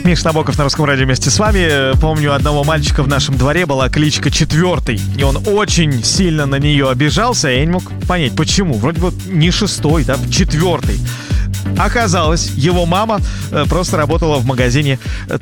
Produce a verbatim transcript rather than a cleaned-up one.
Миш Набоков на Русском радио вместе с вами. Помню, у одного мальчика в нашем дворе была кличка Четвертый. И он очень сильно на нее обижался. Я не мог понять, почему. Вроде бы не шестой, да, Четвертый. Оказалось, его мама просто работала в магазине